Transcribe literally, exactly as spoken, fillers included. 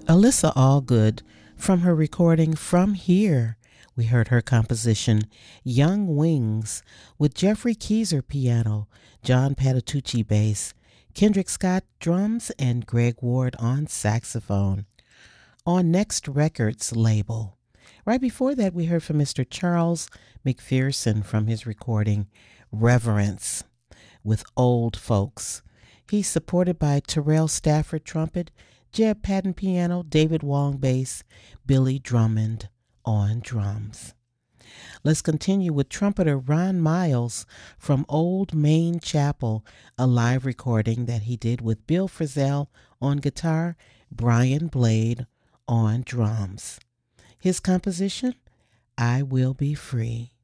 Alyssa Allgood, from her recording From Here, we heard her composition Young Wings with Jeffrey Keezer piano, John Patitucci bass, Kendrick Scott drums, and Greg Ward on saxophone on Next Records label. Right before that, we heard from Mister Charles McPherson from his recording Reverence with Old Folks. He's supported by Terrell Stafford trumpet, Jeb Patton piano, David Wong bass, Billy Drummond on drums. Let's continue with trumpeter Ron Miles from Old Main Chapel, a live recording that he did with Bill Frisell on guitar, Brian Blade on drums. His composition, I Will Be Free.